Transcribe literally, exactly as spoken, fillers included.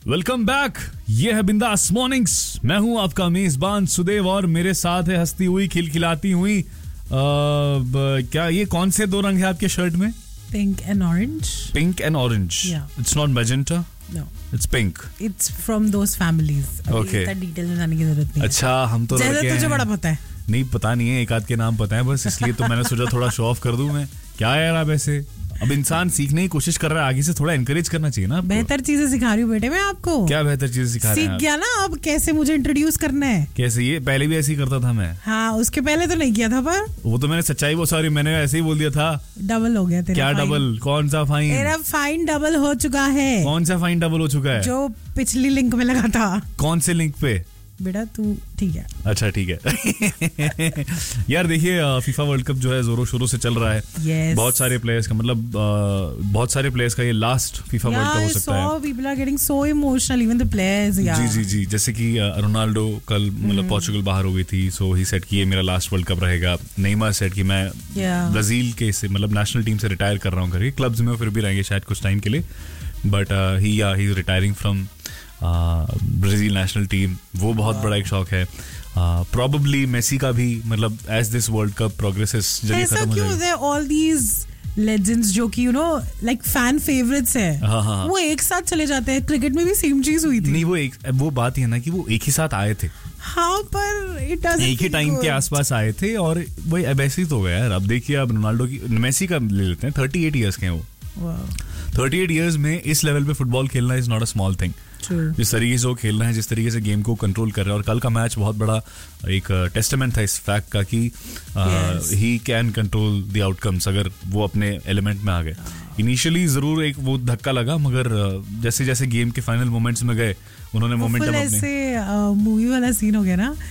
Welcome back, ये है बिंदास मॉर्निंग्स। मैं हूं आपका मेजबान सुदेव और मेरे साथ है हंसती हुई खिलखिलाती हुई आ, ब, क्या ये कौन से दो रंग है आपके शर्ट में? Pink and orange. Pink and orange. Yeah. It's not magenta. No. It's pink. It's from those families. Okay. इतना डिटेल में जाने की जरूरत नहीं है. अच्छा, हम तो लड़के हैं. तुझे बड़ा पता है. नहीं पता नहीं है, एक आध के नाम पता है बस, इसलिए तो मैंने सोचा थोड़ा शो ऑफ कर दूं मैं. क्या यार आप ऐसे, अब इंसान सीखने की कोशिश कर रहा है, आगे से थोड़ा एनकरेज करना चाहिए ना. बेहतर चीजें सिखा रही हूँ बेटे मैं आपको. क्या बेहतर चीजें सिखा रहे हैं? सीख गया ना अब कैसे मुझे इंट्रोड्यूस करना है. कैसे? ये पहले भी ऐसे ही करता था मैं. हाँ, उसके पहले तो नहीं किया था, पर वो तो मैंने सच्चाई वो सॉरी मैंने ऐसे ही बोल दिया था. डबल हो गया तेरा. क्या डबल? कौन सा फाइन? मेरा फाइन डबल हो चुका है. कौन सा फाइन डबल हो चुका है? जो पिछली लिंक में लगा था. कौन से लिंक पे? बेटा तू ठीक है. अच्छा ठीक है. यार देखिए, फीफा वर्ल्ड कप जो है जोरों शोरों से चल रहा है. yes. बहुत सारे प्लेयर्स का मतलब बहुत सारे प्लेयर्स का ये लास्ट फीफा वर्ल्ड कप हो सकता है. People are getting so emotional, even the players. जी जी जी जैसे कि रोनाल्डो कल मतलब पोर्चुगल बाहर हो गई थी, सो ही सेड कि ये मेरा लास्ट वर्ल्ड कप रहेगा. नेमार सेड कि मैं ब्राजील के से मतलब नेशनल टीम से रिटायर कर रहा हूँ करके. क्लब्स में फिर भी रहेंगे शायद कुछ टाइम के लिए, but he he is retiring from Brazil national team. वो बहुत बड़ा एक शौक है. प्रोबेबली uh, मेसी का भी मतलब as this world cup progresses जल्दी खत्म हो जाएगा. ऑल दीज लेजेंड्स जो कि you know like fan favourites है, हाँ, हाँ. वो एक साथ चले जाते हैं. क्रिकेट में भी सेम चीज हुई थी. नहीं वो एक वो बात ही है ना कि वो एक ही साथ आए थे. हाँ, पर इट डजंट एक ही टाइम के आसपास आए थे और वही अब ऐसे ही तो हो गया यार. अब देखिए, अब रोनाल्डो की मेसी का ले लेते हैं. थर्टी एट ईयर्स के हैं वो. थर्टी एट ईयर्स में इस लेवल पे फुटबॉल खेलना is not a small thing. जिस तरीके से वो खेल रहे हैं, जिस तरीके से गेम को कंट्रोल कर रहे हैं, और कल का मैच बहुत बड़ा एक टेस्टामेंट था इस फैक्ट का कि he can control the outcomes अगर वो अपने एलिमेंट में आ गए. इनिशियली जरूर एक वो धक्का लगा, मगर जैसे जैसे गेम के फाइनल मोमेंट्स में गए उन्होंने मोमेंटम अपने. ऐसे मूवी वाला सीन हो गया ना